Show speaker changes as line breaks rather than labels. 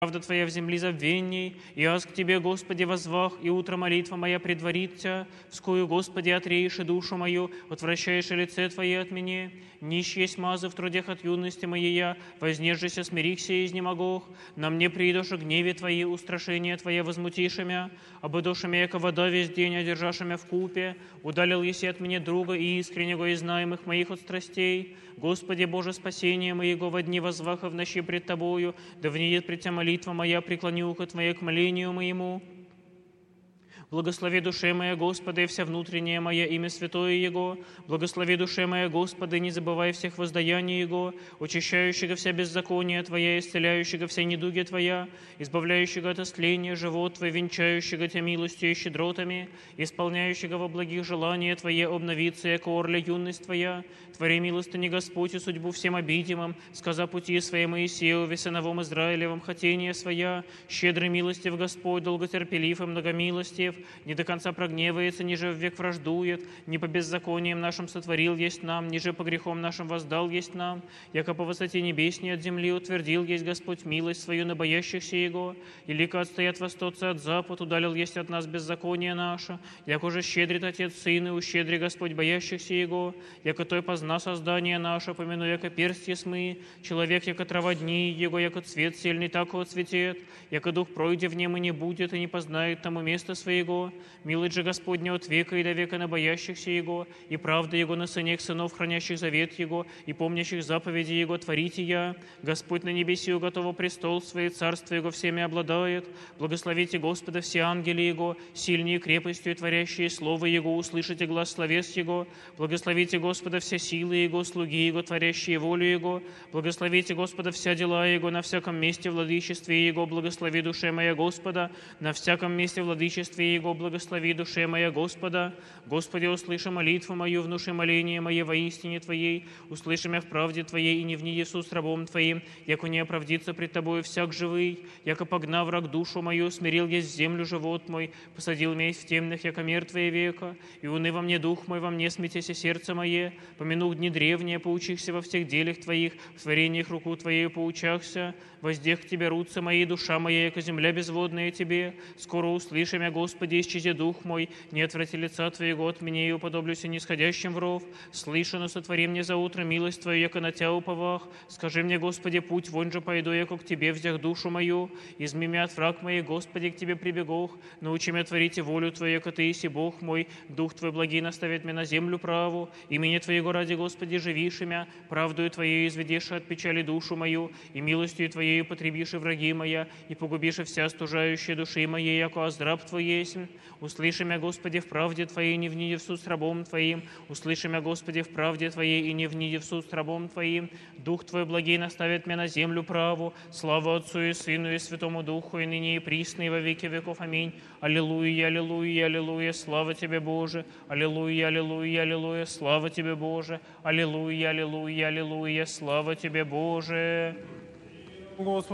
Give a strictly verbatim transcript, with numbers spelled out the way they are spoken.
Правда Твоя в земли забвенней, и аз к Тебе, Господи, воззвах, и утро молитва моя предварит Тя, вскую, Господи, отреешь и душу мою, отвращаешь и лице Твое от меня. Нищ есть мазы в трудях от юности моей я, вознежися, смирихся и изнемогох. На мне придешь гневе Твои, устрашение Твое возмутишемя, обыдошемя, яко вода весь день, одержашемя в купе, удалил еси от меня друга и искреннего и знаемых моих от страстей. Господи, Боже, спасение моего во дни возваха в ночи пред Тобою, да внедет пред Тя молитва моя, преклони ухо Твое к молению моему. Благослови душе моя, Господа, и вся внутренняя моя имя святое Его. Благослови душе моя, Господа, и не забывай всех воздаяний Его, очищающего вся беззакония Твоя, исцеляющего все недуги Твоя, избавляющего от остления живот Твой, венчающего Тя милостью и щедротами, исполняющего во благих желания Твое обновиться, яко орля юность Твоя. Твори милостыни, Господь, и судьбу всем обидимым, сказа пути своей Моисею, весоновом Израилевом хотение своя, щедрый милостив Господь, долготерпелив и многомилостив, не до конца прогневается, ниже в век враждует, не по беззакониям нашим сотворил есть нам, ниже по грехом нашим воздал есть нам, яко по высоте небесней от земли утвердил есть Господь милость свою на боящихся Его, и лика отстоят востоцы от запад, удалил есть от нас беззаконие наше, яко же щедрит Отец Сын, и ущедри Господь боящихся Его, яко той позна создание наше, помяну, яко перстье смы, человек, яко трава дни Его, яко цвет сильный, так отцветет, яко дух пройде в нем и не будет, и не познает тому место своего. Милость же Господня от века и до века на боящихся Его, и правда Его на сынях сынов, хранящих завет Его, и помнящих заповеди Его, творите я. Господь на небеси уготовил престол свой, царство Его всеми обладает. Благословите Господа все ангели Его, сильнее крепостью и творящие слово Его, услышите глас словес Его. Благословите Господа все силы Его, слуги Его, творящие волю Его. Благословите Господа вся дела Его, на всяком месте владычестве Его. Благослови душе моя Господа, на всяком месте владычестве Его. Благослови душе моя Господа. Господи, услыши молитву мою, внуши моление мое во истине Твоей, услыши меня в правде Твоей, и не вни Иисус с рабом Твоим, яко не оправдится пред Тобою всяк живый, яко погнав враг душу мою, смирил есть в землю живот мой, посадил меня в темных, яко мертвые века, и уны во мне дух мой, во мне смятеся сердце мое, помянув дни древние, поучихся во всех делях Твоих, в творениях руку Твоею поучахся, воздех к Тебе руцы мои, душа моя, яко земля безводная Тебе, скоро услыши меня, Господи, исчези дух мой, не отврати лица Твоего от меня, и уподоблюся нисходящим в ров. Слышано, сотвори мне за утро милость Твою, яко на Тя уповах. Скажи мне, Господи, путь, вон же пойду, яко к Тебе взях душу мою. Изми меня от враг моей, Господи, к Тебе прибегох. Научи меня творить волю Твою, яко Ты иси Бог мой. Дух Твой благий наставит меня на землю праву. Имени Твоего ради, Господи, живишь меня. Правдою Твоею изведешь от печали душу мою, и милостью Твоею потребишь и враги моя, и погубишь вся стужающая души моей, яко аздраб Твой есть. Услыши меня, Господи, в правде Твоей, не вниди в суд с рабом Твоим. Услыши меня, Господи, в правде Твоей, и не вниди в суд с рабом Твоим. Дух Твой благий наставит меня на землю праву. Слава Отцу и Сыну и Святому Духу, и ныне и присно, и во веки веков. Аминь. Аллилуйя, аллилуйя, аллилуйя, слава Тебе, Боже. Аллилуйя, аллилуйя, аллилуйя, слава Тебе, Боже. Аллилуйя, аллилуйя, аллилуйя, слава Тебе, Боже. Господи.